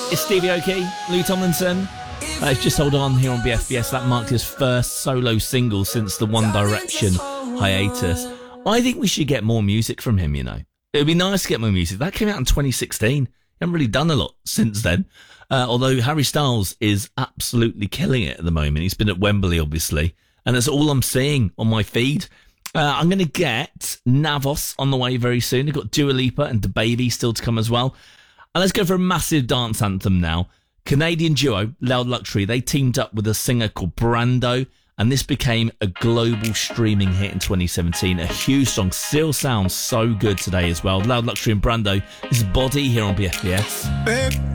It's Stevie Aoki, Lou Tomlinson. Just hold on here on BFBS. That marked his first solo single since the One Direction hiatus. I think we should get more music from him, you know. It would be nice to get more music. That came out in 2016. He hasn't really done a lot since then. Although Harry Styles is absolutely killing it at the moment. He's been at Wembley, obviously. And that's all I'm seeing on my feed. I'm going to get Navos on the way very soon. I've got Dua Lipa and DaBaby still to come as well. And let's go for a massive dance anthem now. Canadian duo, Loud Luxury, they teamed up with a singer called Brando, and this became a global streaming hit in 2017. A huge song, still sounds so good today as well. Loud Luxury and Brando. This is Body here on BFBS.